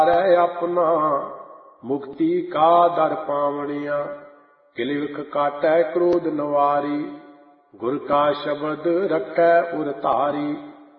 रै अपना मुक्ति का दर पावनिया। किलविख काटै क्रोध नवारी, गुर का शब्द रखै उर तारी।